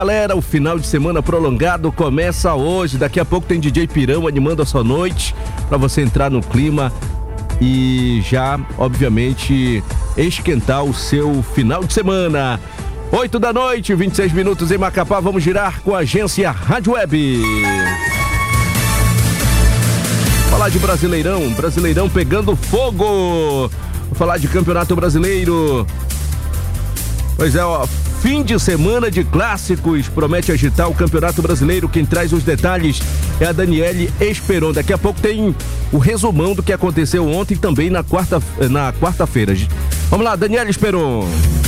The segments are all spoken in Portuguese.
Galera, o final de semana prolongado começa hoje. Daqui a pouco tem DJ Pirão animando a sua noite para você entrar no clima e já, obviamente, esquentar o seu final de semana. 8 da noite, 26 minutos em Macapá. Vamos girar com a agência Rádio Web. Falar de Brasileirão pegando fogo. Vou falar de Campeonato Brasileiro. Pois é, ó, fim de semana de clássicos promete agitar o Campeonato Brasileiro. Quem traz os detalhes é a Daniele Esperon. Daqui a pouco tem o resumão do que aconteceu ontem e também na quarta-feira. Vamos lá, Daniele Esperon.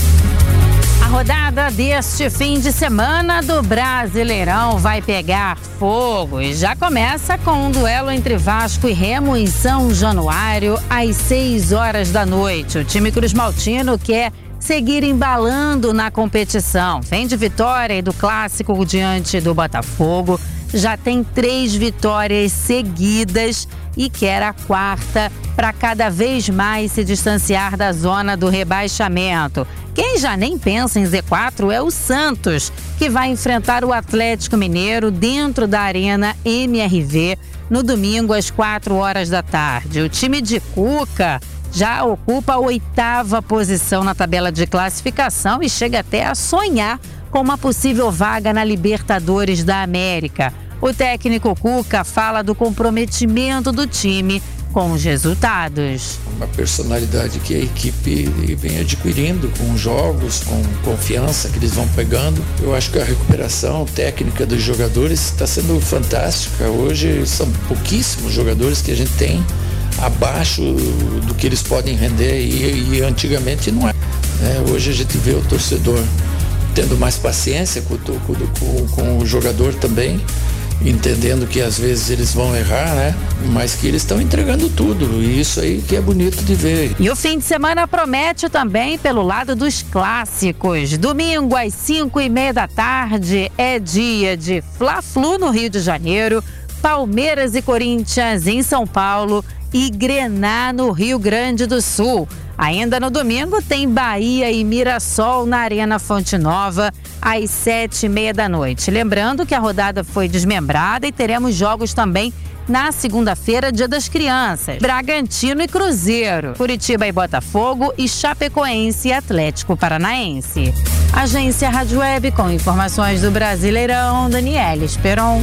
A rodada deste fim de semana do Brasileirão vai pegar fogo e já começa com um duelo entre Vasco e Remo em São Januário às 6 horas da noite. O time cruzmaltino quer seguir embalando na competição. Vem de vitória e do clássico diante do Botafogo. Já tem 3 vitórias seguidas e quer a 4ª para cada vez mais se distanciar da zona do rebaixamento. Quem já nem pensa em Z4 é o Santos, que vai enfrentar o Atlético Mineiro dentro da Arena MRV no domingo às 4 horas da tarde. O time de Cuca já ocupa a 8ª posição na tabela de classificação e chega até a sonhar com uma possível vaga na Libertadores da América. O técnico Cuca fala do comprometimento do time com os resultados. Uma personalidade que a equipe vem adquirindo com jogos, com confiança que eles vão pegando. Eu acho que a recuperação técnica dos jogadores está sendo fantástica. Hoje são pouquíssimos jogadores que a gente tem abaixo do que eles podem render e antigamente não é. Hoje a gente vê o torcedor tendo mais paciência com o jogador também, entendendo que às vezes eles vão errar, né? Mas que eles estão entregando tudo, e isso aí que é bonito de ver. E o fim de semana promete também pelo lado dos clássicos. Domingo às 5:30 da tarde é dia de Fla-Flu no Rio de Janeiro, Palmeiras e Corinthians em São Paulo e Grená no Rio Grande do Sul. Ainda no domingo tem Bahia e Mirassol na Arena Fonte Nova às 7:30 da noite. Lembrando que a rodada foi desmembrada e teremos jogos também na segunda-feira, Dia das Crianças. Bragantino e Cruzeiro, Curitiba e Botafogo e Chapecoense e Atlético Paranaense. Agência Rádio Web com informações do Brasileirão, Daniele Esperon.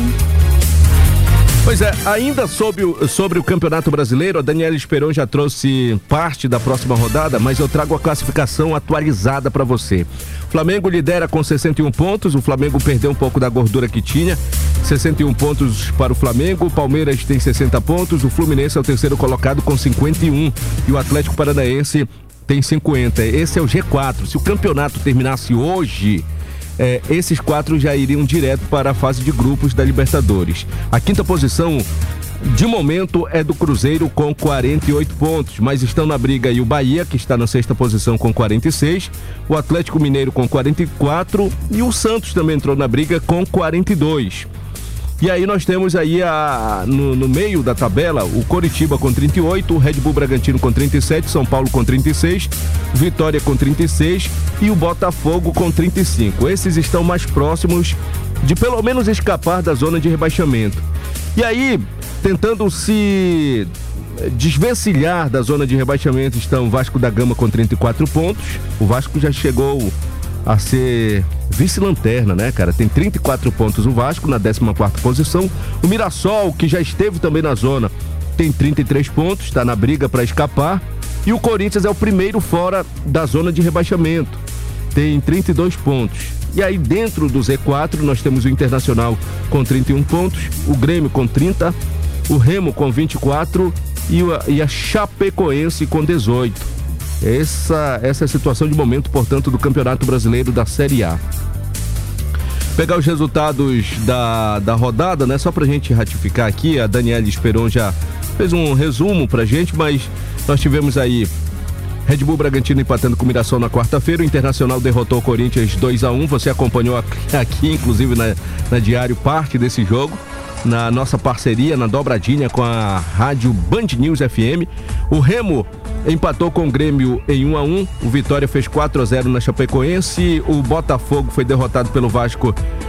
Pois é, ainda sobre o Campeonato Brasileiro, a Daniela Esperon já trouxe parte da próxima rodada, mas eu trago a classificação atualizada para você. O Flamengo lidera com 61 pontos, o Flamengo perdeu um pouco da gordura que tinha, 61 pontos para o Flamengo, o Palmeiras tem 60 pontos, o Fluminense é o terceiro colocado com 51 e o Atlético Paranaense tem 50. Esse é o G4. Se o campeonato terminasse hoje, esses 4 já iriam direto para a fase de grupos da Libertadores. A 5ª posição, de momento, é do Cruzeiro com 48 pontos, mas estão na briga aí o Bahia, que está na 6ª posição com 46, o Atlético Mineiro com 44 e o Santos também entrou na briga com 42. E aí nós temos aí no meio da tabela o Coritiba com 38, o Red Bull Bragantino com 37, São Paulo com 36, Vitória com 36 e o Botafogo com 35. Esses estão mais próximos de pelo menos escapar da zona de rebaixamento. E aí, tentando se desvencilhar da zona de rebaixamento, estão o Vasco da Gama com 34 pontos. O Vasco já chegou a ser vice-lanterna, né, cara? Tem 34 pontos o Vasco na 14ª posição. O Mirassol, que já esteve também na zona, tem 33 pontos, está na briga para escapar. E o Corinthians é o primeiro fora da zona de rebaixamento, tem 32 pontos. E aí dentro do Z4 nós temos o Internacional com 31 pontos, o Grêmio com 30, o Remo com 24 e a Chapecoense com 18. Essa é a situação de momento, portanto, do Campeonato Brasileiro da Série A. Pegar os resultados da rodada, né? Só pra gente ratificar aqui, a Daniela Esperon já fez um resumo pra gente, mas nós tivemos aí Red Bull Bragantino empatando com o Mirassol na quarta-feira, o Internacional derrotou o Corinthians 2-1, você acompanhou aqui, inclusive na Diário, parte desse jogo. na nossa parceria, na dobradinha com a rádio Band News FM. O Remo empatou com o Grêmio em 1-1, o Vitória fez 4-0 na Chapecoense, o Botafogo foi derrotado pelo Vasco